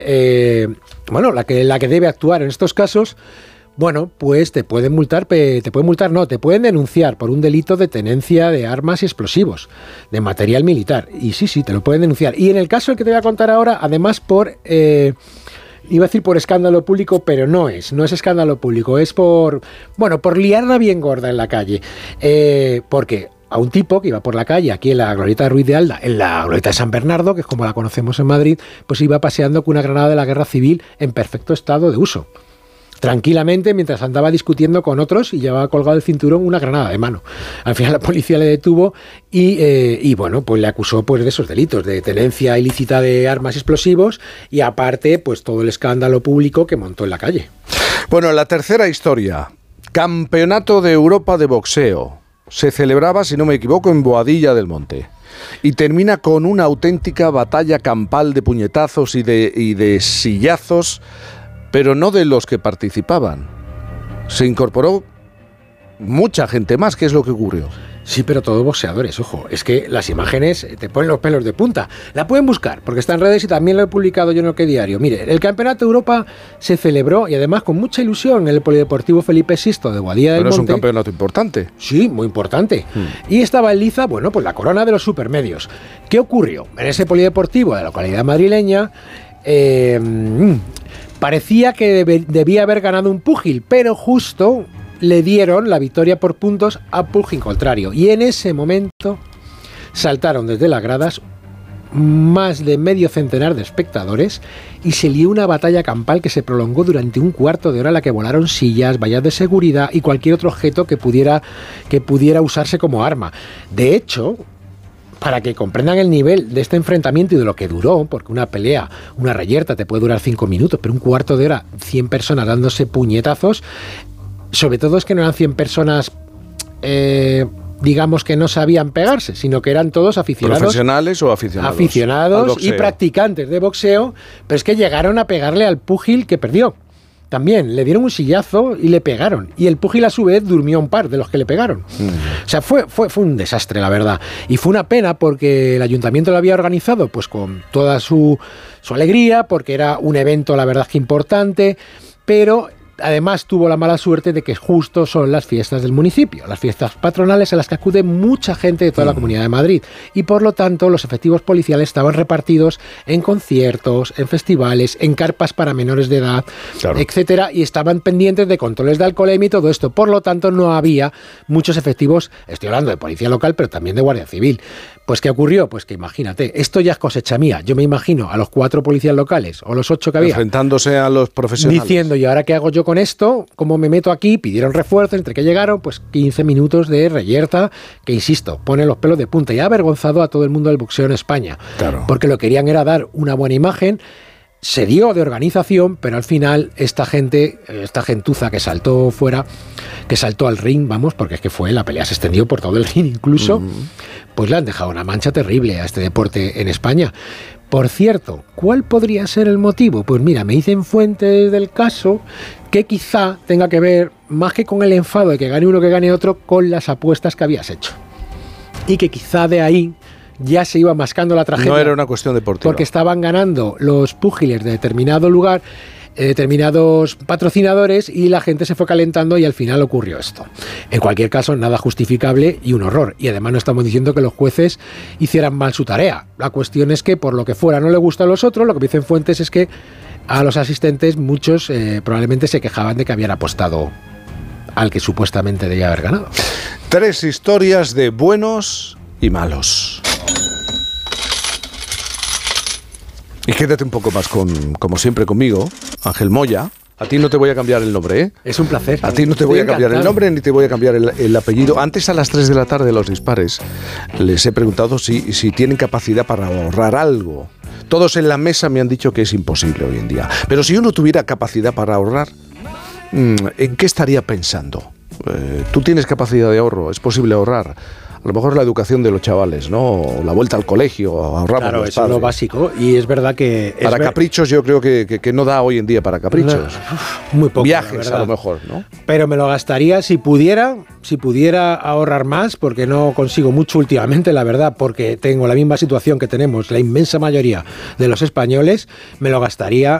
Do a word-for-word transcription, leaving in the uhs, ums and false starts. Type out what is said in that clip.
eh, bueno, la que, la que debe actuar en estos casos, bueno, pues te pueden multar, te pueden multar, no, te pueden denunciar por un delito de tenencia de armas y explosivos, de material militar. Y sí, sí, te lo pueden denunciar. Y en el caso que te voy a contar ahora, además por... Eh, Iba a decir por escándalo público, pero no es, no es escándalo público, es por, bueno, por liarla bien gorda en la calle. Eh, porque a un tipo que iba por la calle, aquí en la Glorieta de Ruiz de Alda, en la Glorieta de San Bernardo, que es como la conocemos en Madrid, pues iba paseando con una granada de la Guerra Civil en perfecto estado de uso. Tranquilamente, mientras andaba discutiendo con otros y llevaba colgado el cinturón una granada de mano. Al final la policía le detuvo y, eh, y bueno, pues le acusó pues de esos delitos, de tenencia ilícita de armas y explosivos y aparte, pues todo el escándalo público que montó en la calle. Bueno, la tercera historia. Campeonato de Europa de boxeo. Se celebraba, si no me equivoco, en Boadilla del Monte. Y termina con una auténtica batalla campal de puñetazos y de, y de sillazos, pero no de los que participaban. Se incorporó mucha gente más. ¿Qué es lo que ocurrió? Sí, pero todos boxeadores, ojo. Es que las imágenes te ponen los pelos de punta. La pueden buscar, porque está en redes y también lo he publicado yo en el Que Diario. Mire, el Campeonato de Europa se celebró, y además con mucha ilusión, en el Polideportivo Felipe sexto de Boadilla del Monte. Pero es un campeonato importante. Sí, muy importante. Hmm. Y estaba en liza, bueno, pues la corona de los supermedios. ¿Qué ocurrió? En ese Polideportivo de la localidad madrileña... Eh, parecía que deb- debía haber ganado un púgil, pero justo le dieron la victoria por puntos a púgil contrario. Y en ese momento saltaron desde las gradas más de medio centenar de espectadores y se lió una batalla campal que se prolongó durante un cuarto de hora en la que volaron sillas, vallas de seguridad y cualquier otro objeto que pudiera, que pudiera usarse como arma. De hecho, para que comprendan el nivel de este enfrentamiento y de lo que duró, porque una pelea, una reyerta te puede durar cinco minutos, pero un cuarto de hora, cien personas dándose puñetazos, sobre todo es que no eran cien personas, eh, digamos que no sabían pegarse, sino que eran todos aficionados. ¿Profesionales o aficionados? Aficionados y practicantes de boxeo, pero es que llegaron a pegarle al púgil que perdió. También le dieron un sillazo y le pegaron. Y el púgil a su vez durmió un par de los que le pegaron. Mm. O sea, fue, fue, fue un desastre, la verdad. Y fue una pena porque el ayuntamiento lo había organizado pues con toda su, su alegría, porque era un evento, la verdad, que importante, pero además tuvo la mala suerte de que justo son las fiestas del municipio, las fiestas patronales a las que acude mucha gente de toda la Comunidad de Madrid, y por lo tanto los efectivos policiales estaban repartidos en conciertos, en festivales, en carpas para menores de edad, claro, etcétera, y estaban pendientes de controles de alcoholemia y todo esto. Por lo tanto no había muchos efectivos, estoy hablando de policía local, pero también de Guardia Civil. Pues ¿qué ocurrió? Pues que imagínate, esto ya es cosecha mía. Yo me imagino a los cuatro policías locales o los ocho que había enfrentándose a los profesionales, diciendo, ¿y ahora qué hago yo con esto? ¿Cómo me meto aquí? Pidieron refuerzo, entre que llegaron, pues quince minutos de reyerta, que insisto, pone los pelos de punta y ha avergonzado a todo el mundo del boxeo en España. Claro. Porque lo querían era dar una buena imagen. Se dio de organización, pero al final esta gente, esta gentuza que saltó fuera, que saltó al ring, vamos, porque es que fue, la pelea se extendió por todo el ring incluso, uh-huh. pues le han dejado una mancha terrible a este deporte en España. Por cierto, ¿cuál podría ser el motivo? Pues mira, me dicen fuentes del caso que quizá tenga que ver, más que con el enfado de que gane uno que gane otro, con las apuestas que habías hecho. Y que quizá de ahí ya se iba mascando la tragedia. No era una cuestión deportiva. Porque estaban ganando los púgiles de determinado lugar, eh, determinados patrocinadores, y la gente se fue calentando y al final ocurrió esto. En cualquier caso, nada justificable y un horror. Y además no estamos diciendo que los jueces hicieran mal su tarea. La cuestión es que por lo que fuera no le gusta a los otros. Lo que dicen fuentes es que a los asistentes muchos eh, probablemente se quejaban de que habían apostado al que supuestamente debía haber ganado. Tres historias de buenos y malos. Y quédate un poco más con, como siempre, conmigo, Ángel Moya. A ti no te voy a cambiar el nombre, ¿eh? Es un placer. A ti no te Estoy voy a cambiar encantado. el nombre ni te voy a cambiar el, el apellido. Antes, a las tres de la tarde, los dispares, les he preguntado si, si tienen capacidad para ahorrar algo. Todos en la mesa me han dicho que es imposible hoy en día. Pero si uno tuviera capacidad para ahorrar, ¿en qué estaría pensando? Eh, ¿Tú tienes capacidad de ahorro? ¿Es posible ahorrar? a lo mejor la educación de los chavales, ¿no? La vuelta al colegio, ahorramos. Claro, los eso padres. es lo básico. Y es verdad que... Es para ver... caprichos yo creo que, que, que no da hoy en día para caprichos. No, muy poco, viajes a lo mejor, ¿no? Pero me lo gastaría si pudiera, si pudiera ahorrar más, porque no consigo mucho últimamente, la verdad, porque tengo la misma situación que tenemos la inmensa mayoría de los españoles, me lo gastaría